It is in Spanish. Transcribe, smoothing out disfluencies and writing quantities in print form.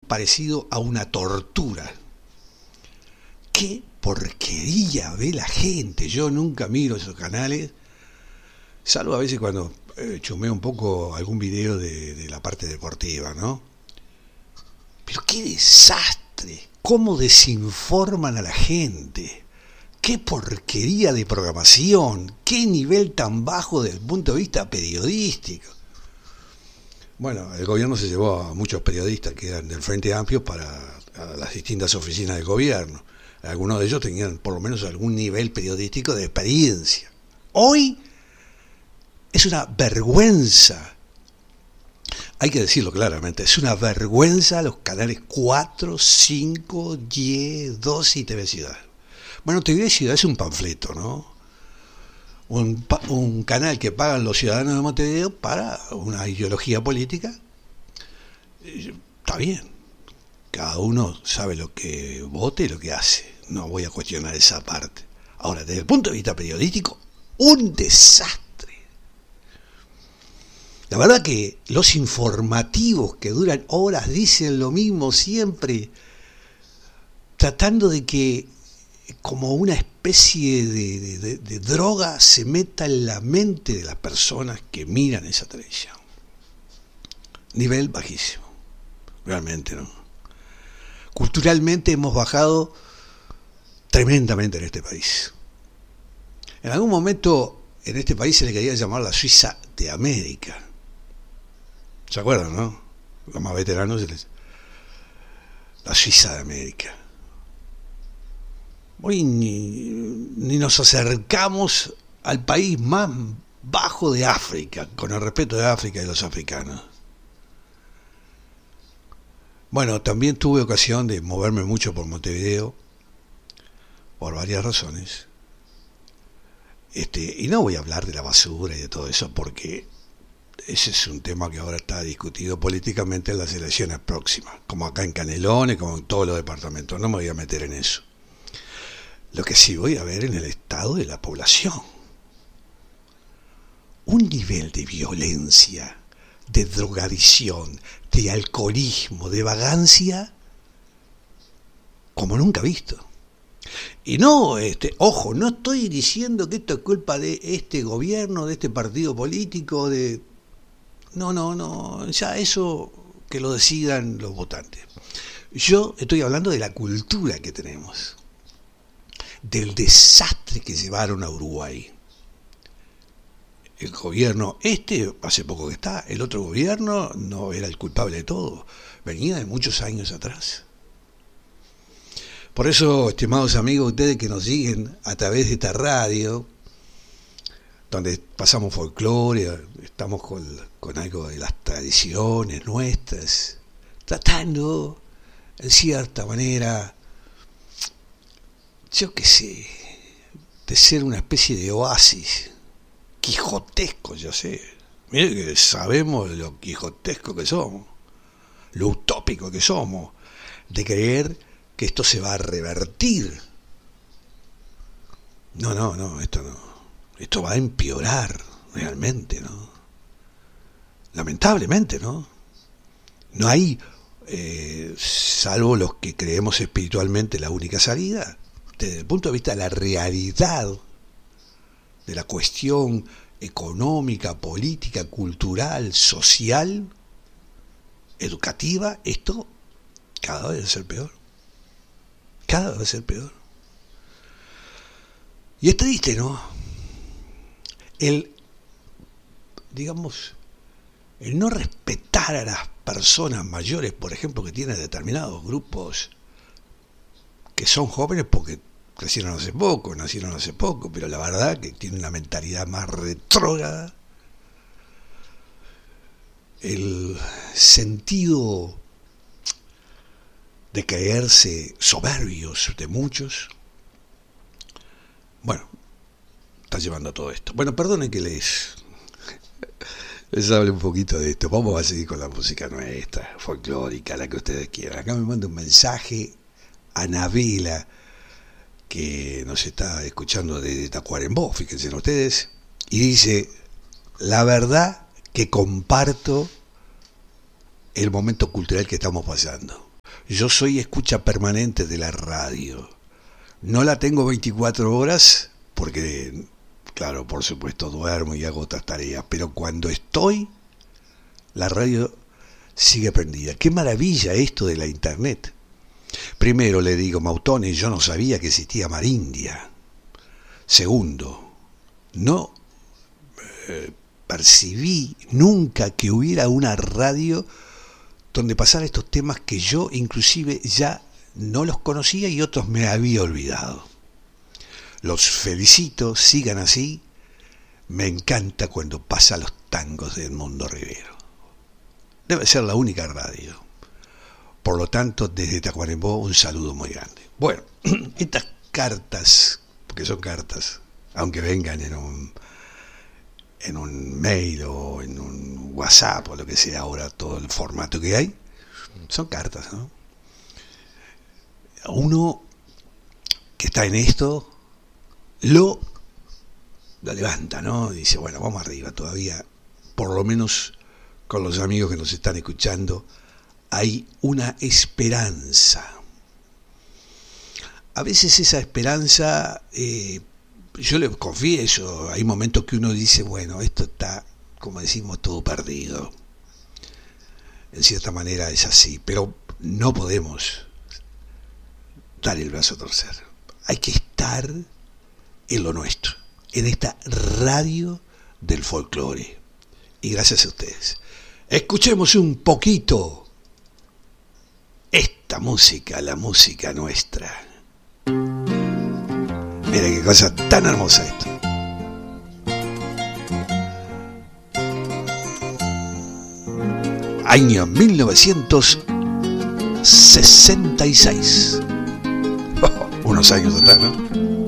parecido a una tortura. ¡Qué porquería ve la gente! Yo nunca miro esos canales, salvo a veces cuando chumeo un poco algún video de la parte deportiva, ¿no? Pero qué desastre, cómo desinforman a la gente, qué porquería de programación, qué nivel tan bajo desde el punto de vista periodístico. Bueno, el gobierno se llevó a muchos periodistas que eran del Frente Amplio para las distintas oficinas del gobierno. Algunos de ellos tenían por lo menos algún nivel periodístico de experiencia. Hoy es una vergüenza. Hay que decirlo claramente, es una vergüenza los canales 4, 5, 10, 12 y TV Ciudad. Bueno, TV Ciudad es un panfleto, ¿no? Un canal que pagan los ciudadanos de Montevideo para una ideología política. Está bien, cada uno sabe lo que vota y lo que hace. No voy a cuestionar esa parte. Ahora, desde el punto de vista periodístico, un desastre. La verdad que los informativos que duran horas dicen lo mismo siempre, tratando de que como una especie de droga se meta en la mente de las personas que miran esa televisión. Nivel bajísimo, realmente, ¿no? Culturalmente hemos bajado tremendamente en este país. En algún momento en este país se le quería llamar la Suiza de América. ¿Se acuerdan, no? Los más veteranos, la Suiza de América. Hoy ni nos acercamos al país más bajo de África, con el respeto de África y de los africanos. Bueno, también tuve ocasión de moverme mucho por Montevideo, por varias razones. Y no voy a hablar de la basura y de todo eso, porque ese es un tema que ahora está discutido políticamente en las elecciones próximas, como acá en Canelones, como en todos los departamentos. No me voy a meter en eso. Lo que sí voy a ver en el estado de la población. Un nivel de violencia, de drogadicción, de alcoholismo, de vagancia, como nunca visto. Y no, ojo, no estoy diciendo que esto es culpa de este gobierno, de este partido político, de... No, ya eso que lo decidan los votantes. Yo estoy hablando de la cultura que tenemos, del desastre que llevaron a Uruguay. El gobierno, hace poco que está, el otro gobierno no era el culpable de todo, venía de muchos años atrás. Por eso, estimados amigos, ustedes que nos siguen a través de esta radio, donde pasamos folclore, estamos con algo de las tradiciones nuestras, tratando, en cierta manera, yo qué sé, de ser una especie de oasis, quijotesco, yo sé. Mire que sabemos lo quijotesco que somos, lo utópico que somos, de creer que esto se va a revertir. No, esto no. Esto va a empeorar realmente, ¿no? Lamentablemente, ¿no? No hay, salvo los que creemos espiritualmente, la única salida. Desde el punto de vista de la realidad, de la cuestión económica, política, cultural, social, educativa, esto cada vez va a ser peor. Cada vez va a ser peor. Y es triste, ¿no? El no respetar a las personas mayores, por ejemplo, que tienen determinados grupos que son jóvenes porque nacieron hace poco, pero la verdad que tienen una mentalidad más retrógrada, el sentido de creerse soberbios de muchos, bueno, está llevando a todo esto. Bueno, perdonen que les hable un poquito de esto. Vamos a seguir con la música nuestra, folclórica, la que ustedes quieran. Acá me manda un mensaje Anabela, que nos está escuchando desde Tacuarembó, fíjense ustedes, y dice: la verdad que comparto el momento cultural que estamos pasando. Yo soy escucha permanente de la radio. No la tengo 24 horas porque, claro, por supuesto, duermo y hago otras tareas. Pero cuando estoy, la radio sigue prendida. Qué maravilla esto de la internet. Primero le digo, Mautone, yo no sabía que existía Marindia. Segundo, no percibí nunca que hubiera una radio donde pasara estos temas que yo inclusive ya no los conocía y otros me había olvidado. Los felicito, sigan así. Me encanta cuando pasa los tangos de Edmundo Rivero. Debe ser la única radio. Por lo tanto, desde Tacuarembó, un saludo muy grande. Bueno, estas cartas, porque son cartas, aunque vengan en un mail o en un WhatsApp o lo que sea ahora, todo el formato que hay, son cartas, ¿no? Uno que está en esto lo levanta, ¿no? Dice, bueno, vamos arriba todavía, por lo menos con los amigos que nos están escuchando, hay una esperanza. A veces esa esperanza, yo les confieso, hay momentos que uno dice, bueno, esto está, como decimos, todo perdido. En cierta manera es así, pero no podemos dar el brazo a torcer. Hay que estar en lo nuestro, en esta radio del folclore. Y gracias a ustedes. Escuchemos un poquito esta música, la música nuestra. Miren qué cosa tan hermosa esto. Año 1966. Unos años atrás, ¿no?